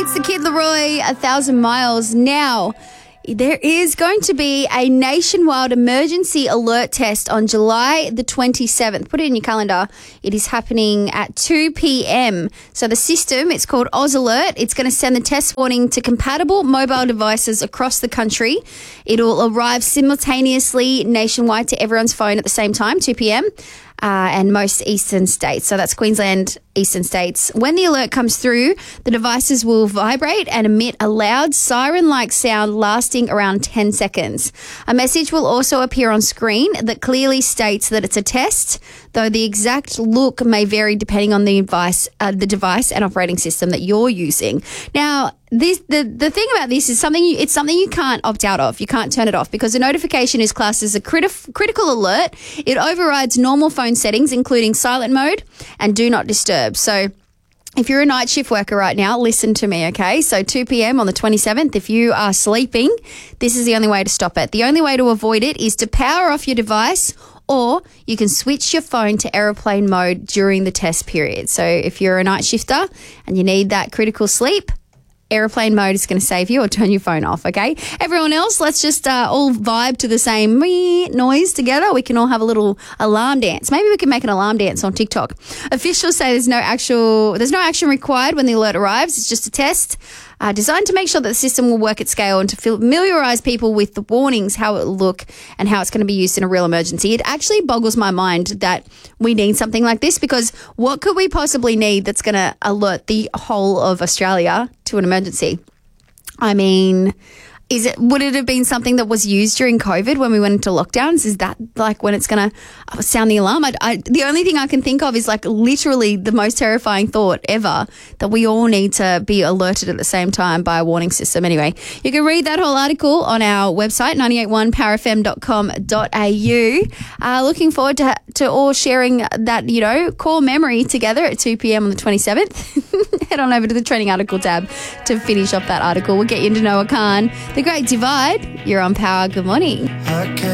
It's the Kid Leroy, 1,000 Miles. Now, there is going to be a nationwide emergency alert test on July the 27th. Put it in your calendar. It is happening at 2 p.m. So the system, it's called Oz Alert. It's going to send the test warning to compatible mobile devices across the country. It'll arrive simultaneously nationwide to everyone's phone at the same time, 2 p.m. And most eastern states. So that's Queensland, eastern states. When the alert comes through, the devices will vibrate and emit a loud siren-like sound lasting around 10 seconds. A message will also appear on screen that clearly states that it's a test, though the exact look may vary depending on the device and operating system that you're using. Now, the thing about this is it's something you can't opt out of. You can't turn it off because the notification is classed as a critical alert. It overrides normal phone settings, including silent mode and do not disturb. So if you're a night shift worker right now, listen to me, okay? So 2 p.m. on the 27th, if you are sleeping, this is the only way to stop it. The only way to avoid it is to power off your device, or you can switch your phone to aeroplane mode during the test period. So if you're a night shifter and you need that critical sleep, airplane mode is going to save you, or turn your phone off, okay? Everyone else, let's just all vibe to the same noise together. We can all have a little alarm dance. Maybe we can make an alarm dance on TikTok. Officials say there's no action required when the alert arrives. It's just a test designed to make sure that the system will work at scale and to familiarise people with the warnings, how it will look and how it's going to be used in a real emergency. It actually boggles my mind that we need something like this, because what could we possibly need that's going to alert the whole of Australia to an emergency? I mean, would it have been something that was used during COVID when we went into lockdowns? Is that like when it's going to sound the alarm? The only thing I can think of is like literally the most terrifying thought ever, that we all need to be alerted at the same time by a warning system. Anyway, you can read that whole article on our website, 981powerfm.com.au. Looking forward to all sharing that, core memory together at 2 p.m. on the 27th. Head on over to the trending article tab to finish off that article. We'll get you into Noah Khan. The Great Divide. You're on Power. Good morning.